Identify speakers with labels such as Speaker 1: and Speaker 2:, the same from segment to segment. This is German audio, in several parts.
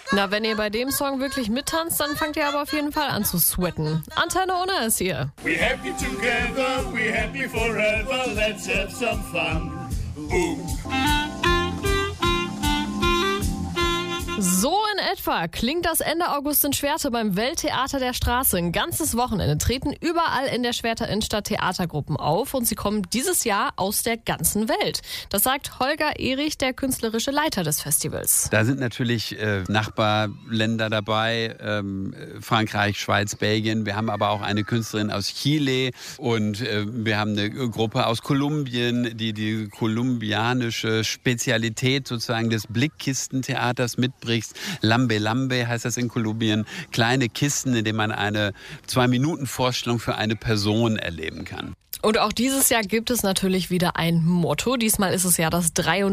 Speaker 1: Na, wenn ihr bei dem Song wirklich mittanzt, dann fangt ihr aber auf jeden Fall an zu sweaten. Antenne Unna ist hier.
Speaker 2: We happy together, we happy forever, let's have some fun.
Speaker 1: So in etwa klingt das Ende August in Schwerte beim Welttheater der Straße. Ein ganzes Wochenende treten überall in der Schwerter Innenstadt Theatergruppen auf und sie kommen dieses Jahr aus der ganzen Welt. Das sagt Holger Erich, der künstlerische Leiter des Festivals.
Speaker 3: Da sind natürlich Nachbarländer dabei, Frankreich, Schweiz, Belgien. Wir haben aber auch eine Künstlerin aus Chile und wir haben eine Gruppe aus Kolumbien, die kolumbianische Spezialität sozusagen des Blickkistentheaters mitbringt. Lambe Lambe heißt das in Kolumbien. Kleine Kisten, in denen man eine 2-Minuten-Vorstellung für eine Person erleben kann.
Speaker 1: Und auch dieses Jahr gibt es natürlich wieder ein Motto. Diesmal ist es ja das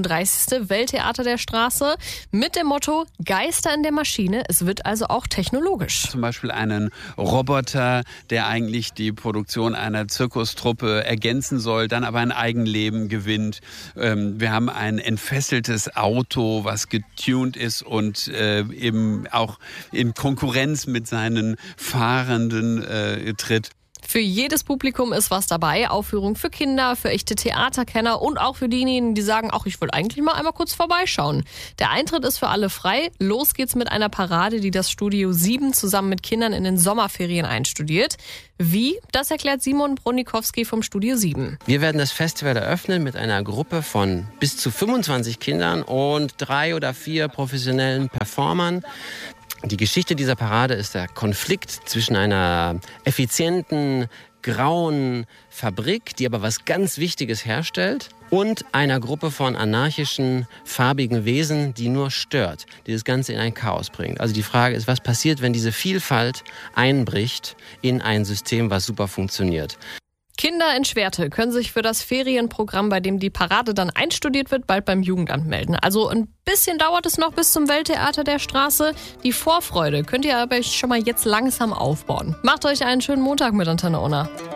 Speaker 1: 33. Welttheater der Straße mit dem Motto Geister in der Maschine. Es wird also auch technologisch.
Speaker 3: Zum Beispiel einen Roboter, der eigentlich die Produktion einer Zirkustruppe ergänzen soll, dann aber ein Eigenleben gewinnt. Wir haben ein entfesseltes Auto, was getuned ist und eben auch in Konkurrenz mit seinen Fahrenden tritt.
Speaker 1: Für jedes Publikum ist was dabei. Aufführung für Kinder, für echte Theaterkenner und auch für diejenigen, die sagen, ach, ich will eigentlich mal einmal kurz vorbeischauen. Der Eintritt ist für alle frei. Los geht's mit einer Parade, die das Studio 7 zusammen mit Kindern in den Sommerferien einstudiert. Wie? Das erklärt Simon Bronikowski vom Studio 7.
Speaker 4: Wir werden das Festival eröffnen mit einer Gruppe von bis zu 25 Kindern und 3 oder 4 professionellen Performern. Die Geschichte dieser Parade ist der Konflikt zwischen einer effizienten, grauen Fabrik, die aber was ganz Wichtiges herstellt, und einer Gruppe von anarchischen, farbigen Wesen, die nur stört, die das Ganze in ein Chaos bringt. Also die Frage ist, was passiert, wenn diese Vielfalt einbricht in ein System, was super funktioniert?
Speaker 1: Kinder in Schwerte können sich für das Ferienprogramm, bei dem die Parade dann einstudiert wird, bald beim Jugendamt melden. Also ein bisschen dauert es noch bis zum Welttheater der Straße. Die Vorfreude könnt ihr aber schon mal jetzt langsam aufbauen. Macht euch einen schönen Montag mit Antenne Unna.